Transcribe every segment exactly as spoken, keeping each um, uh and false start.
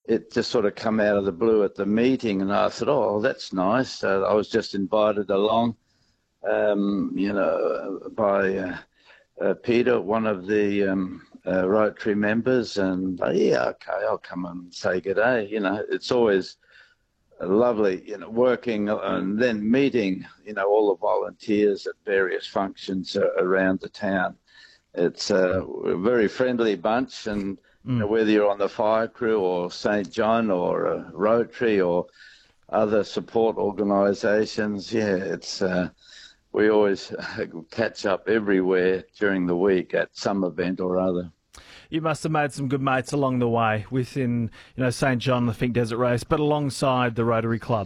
it just sort of come out of the blue at the meeting, and I thought, oh, that's nice. Uh, I was just invited along, um, you know, by uh, uh, Peter, one of the um, uh, Rotary members, and uh, yeah, okay, I'll come and say good day. You know, it's always lovely, you know, working and then meeting, you know, all the volunteers at various functions uh, around the town. It's a very friendly bunch, and you know, Mm. whether you're on the fire crew or Saint John or uh, Rotary or other support organisations, yeah, it's uh, we always catch up everywhere during the week at some event or other. You must have made some good mates along the way within, you know, Saint John, the Finke Desert Race, but alongside the Rotary Club.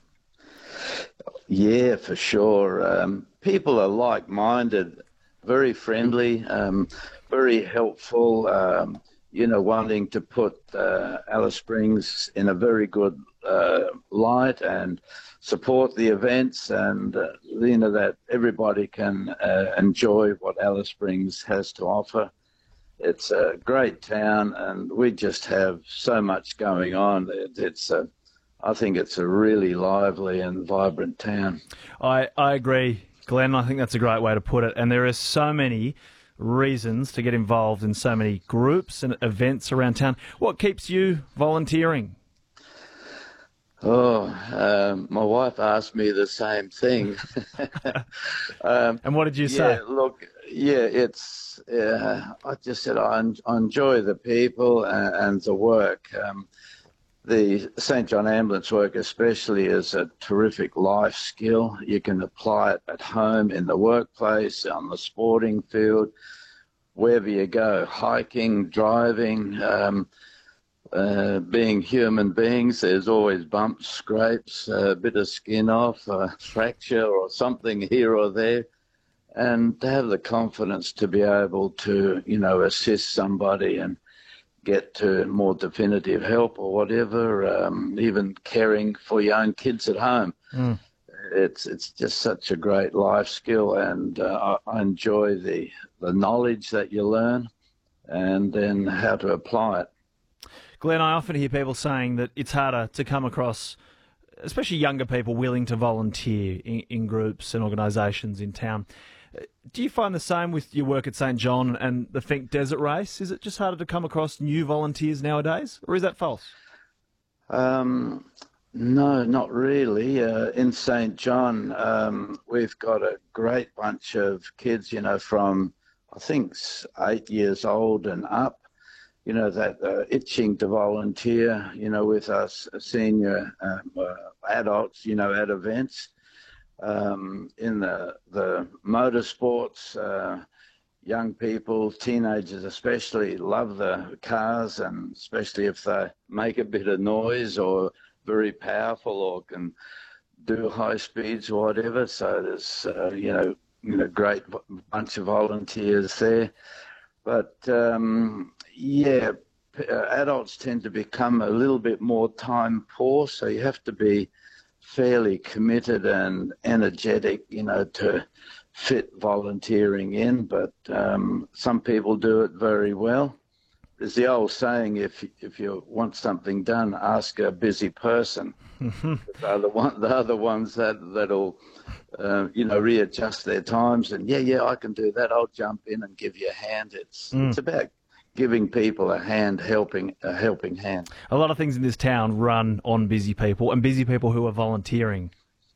Yeah, for sure. Um, people are like-minded, very friendly, um, very helpful, um, you know, wanting to put uh, Alice Springs in a very good uh, light and support the events, and, uh, you know, that everybody can uh, enjoy what Alice Springs has to offer. It's a great town, and we just have so much going on. It, it's a, I think it's a really lively and vibrant town. I, I agree, Glenn. I think that's a great way to put it. And there are so many reasons to get involved in so many groups and events around town. What keeps you volunteering? Oh, um, my wife asked me the same thing. um, And what did you say? yeah, look, yeah, it's. Uh, I just said I, en- I enjoy the people and, and the work. Um, the Saint John ambulance work especially is a terrific life skill. You can apply it at home, in the workplace, on the sporting field, wherever you go, hiking, driving. Um, Uh, being human beings, there's always bumps, scrapes, a bit of skin off, a fracture or something here or there. And to have the confidence to be able to, you know, assist somebody and get to more definitive help or whatever, um, even caring for your own kids at home. Mm. It's it's just such a great life skill, and uh, I I enjoy the, the knowledge that you learn and then how to apply it. Glenn, I often hear people saying that it's harder to come across, especially younger people, willing to volunteer in, in groups and organisations in town. Do you find the same with your work at Saint John and the Finke Desert Race? Is it just harder to come across new volunteers nowadays, or is that false? Um, no, not really. Uh, in Saint John, um, we've got a great bunch of kids, you know, from I think s- eight years old and up, you know, that are itching to volunteer, you know, with us senior um, uh, adults, you know, at events. Um, in the, the motorsports, uh, young people, teenagers especially, love the cars, and especially if they make a bit of noise or very powerful or can do high speeds or whatever. So there's, uh, you know, you know, great bunch of volunteers there. But um, yeah, p- uh, adults tend to become a little bit more time poor, so you have to be fairly committed and energetic, you know, to fit volunteering in. But um, some people do it very well. There's the old saying: if if you want something done, ask a busy person. They're the one, they're the ones that that'll uh, you know, readjust their times, and yeah, yeah, I can do that. I'll jump in and give you a hand. It's Mm. it's about giving people a hand, helping a helping hand. A lot of things in this town run on busy people and busy people who are volunteering.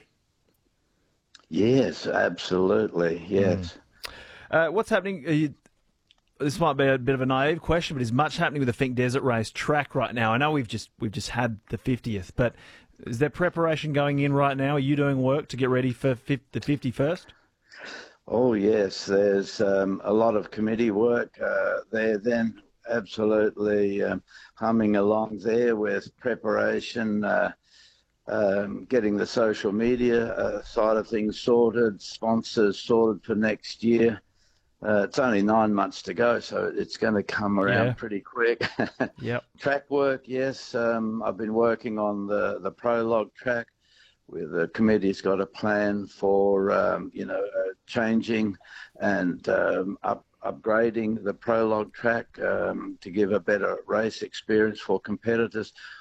Yes, absolutely. Mm. Yes. Uh, what's happening? Are you, this might be a bit of a naive question, but is much happening with the Finke Desert Race track right now? I know we've just we've just had the fiftieth, but is there preparation going in right now? Are you doing work to get ready for fif- the fifty-first? Oh, yes. There's um, a lot of committee work uh, there. Then absolutely um, humming along there with preparation. Uh, um, getting the social media uh, side of things sorted, sponsors sorted for next year. Uh, it's only nine months to go, so it's going to come Yeah. around pretty quick. Yep. Track work, yes. Um, I've been working on the, the prologue track, where the committee's got a plan for, um, you know, uh, changing and um, up, upgrading the prologue track um, to give a better race experience for competitors.